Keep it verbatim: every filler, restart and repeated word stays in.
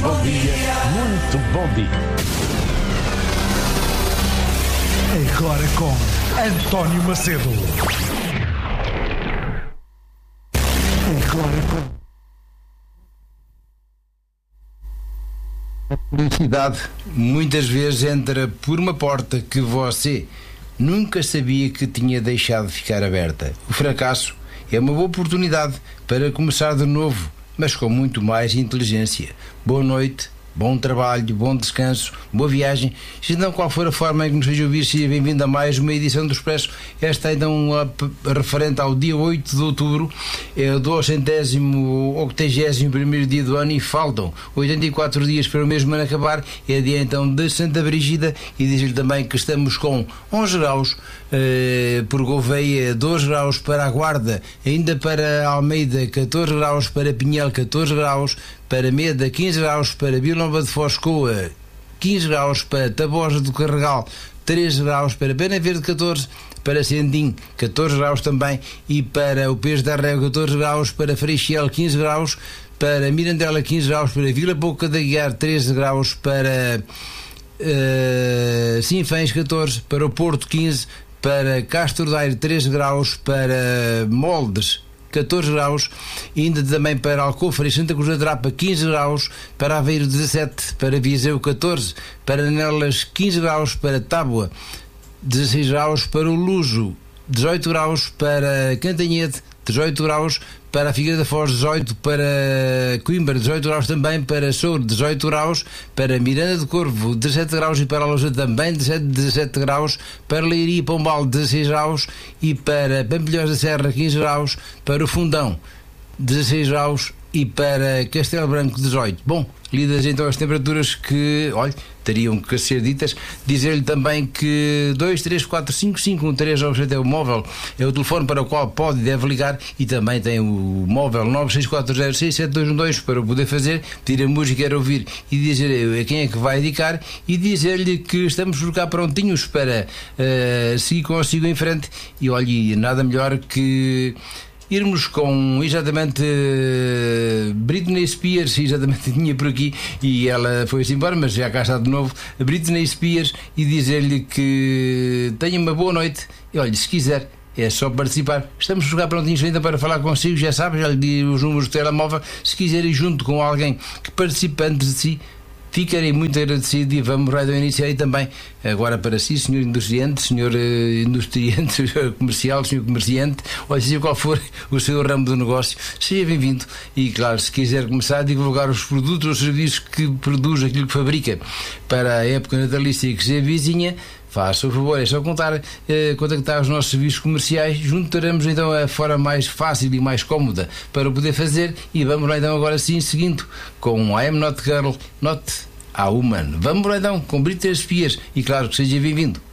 bom dia, muito bom dia. Agora com António Macedo. Agora com... A felicidade muitas vezes entra por uma porta que você nunca sabia que tinha deixado de ficar aberta. O fracasso é uma boa oportunidade para começar de novo, mas com muito mais inteligência. Boa noite, bom trabalho, bom descanso, boa viagem. Se não, qual for a forma em que nos seja ouvir, seja bem-vindo a mais uma edição do Expresso. Esta é então a, a referente ao dia oito de outubro, é o duzentésimo octogésimo primeiro dia do ano e faltam oitenta e quatro dias para o mesmo ano acabar. É dia então de Santa Brígida e diz-lhe também que estamos com onze graus eh, por Gouveia, doze graus para a Guarda, ainda para Almeida, catorze graus para Pinhel, catorze graus para Meda, quinze graus para Vila Nova de Foscoa, quinze graus para Tabosa do Carregal, treze graus para Pena Verde, catorze para Sendim, catorze graus também, e para o Peixe da Régua, catorze graus, para Freixel, quinze graus, para Mirandela, quinze graus, para Vila Pouca de Aguiar, treze graus, para uh, Sinfãs, catorze, para o Porto, quinze, para Castro Daire, treze graus, para Moldes, catorze graus, e ainda também para Alcofre e Santa Cruz da Trapa, quinze graus, para Aveiro, dezassete, para Viseu, catorze, para Nelas, quinze graus, para Tábua, dezasseis graus, para o Luso, dezoito graus, para Cantanhede, dezoito graus, para a Figueira da Foz, dezoito, para Coimbra, dezoito graus também, para Soure, dezoito graus, para Miranda do Corvo, dezassete graus, e para a Loja também dezessete, dezessete graus, para Leiria e Pombal, dezasseis graus, e para Pampilhós da Serra, quinze graus, para o Fundão, dezasseis graus, e para Castelo Branco, dezoito. Bom, lidas então as temperaturas que, olha, teriam que ser ditas. Dizer-lhe também que dois três quatro cinco cinco um três nove sete é o móvel, é o telefone para o qual pode e deve ligar, e também tem o móvel nove seis quatro zero seis sete dois um dois para o poder fazer, pedir a música, quer ouvir e dizer a quem é que vai dedicar, e dizer-lhe que estamos por cá prontinhos para uh, seguir consigo em frente. E olhe, nada melhor que irmos com exatamente uh, Britney Spears, exatamente tinha por aqui e ela foi-se embora, mas já cá está de novo, Britney Spears, e dizer-lhe que tenha uma boa noite. E olha, se quiser, é só participar. Estamos a jogar prontinhos ainda para falar consigo, já sabe, já lhe di os números do telemóvel. Se quiser ir junto com alguém que participe antes de si, ficarei muito agradecido, e vamos lá iniciar aí também. Agora para si, senhor industriante, senhor uh, industriante, senhor comercial, senhor comerciante, ou seja qual for o seu ramo do negócio, seja bem-vindo. E claro, se quiser começar a divulgar os produtos ou serviços que produz, aquilo que fabrica para a época natalícia que se avizinha, faça o favor, é só contar, eh, contactar os nossos serviços comerciais. Juntaremos então a forma mais fácil e mais cómoda para o poder fazer. E vamos lá então agora sim, seguindo com I Am Not Girl, Not a Woman. Vamos lá então com Britney Spears, e claro que seja bem-vindo.